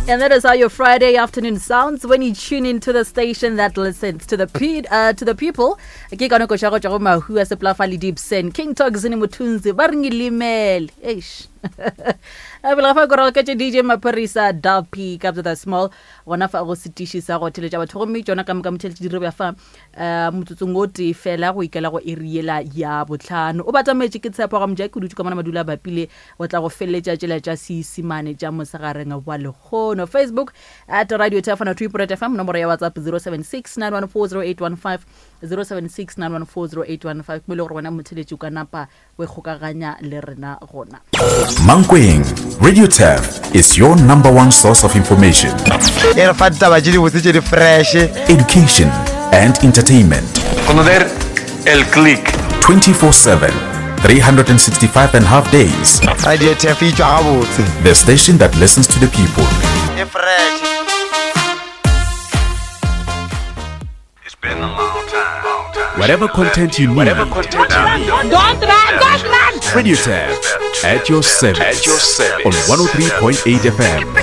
And that is how your Friday afternoon sounds when you tune into the station that listens to the people. Ke kana go shago tsa go mahu a se plafali deep sen King Talks in Mutunzi ba ringilimele. Eish. I will have a girl catch a DJ Maparisa Dalpi up to the small one of our cities sa go tele ja batho me jona kam tele di re ba fa mutsutsungoti fela go ikela go iriela ya botlhano o batla metse ke tshepa ga mja ke dutse ka mana madula ba pile o tla go felletsa tshela tsa simane ja mosagareng wa legono Facebook at Radio Tafana Tripod FM nomoro ya WhatsApp 0769140815 0769140815 mo le go rona motheletsi ka napa we gokaganya le rena gona. Mankweng Radio Taf is your number one source of information, education and entertainment. Conocer el click 24/7, 365 and a half days. Radio Taf The station that listens to the people. It's been a long time. Whatever content you need. Don't run! Radio Taf at your service on 103.8 FM.